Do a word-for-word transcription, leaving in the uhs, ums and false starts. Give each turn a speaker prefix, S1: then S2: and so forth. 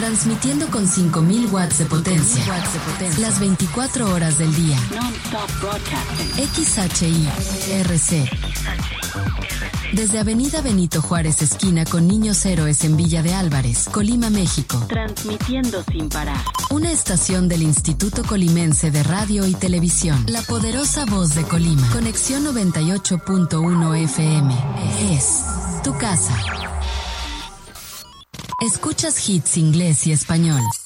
S1: Transmitiendo con cinco mil watts de potencia. Las veinticuatro horas del día. X H I R C. Desde Avenida Benito Juárez, esquina con Niños Héroes en Villa de Álvarez, Colima, México.
S2: Transmitiendo sin parar.
S1: Una estación del Instituto Colimense de Radio y Televisión. La poderosa voz de Colima. Conexión noventa y ocho punto uno F M. Es tu casa. Escuchas hits inglés y español.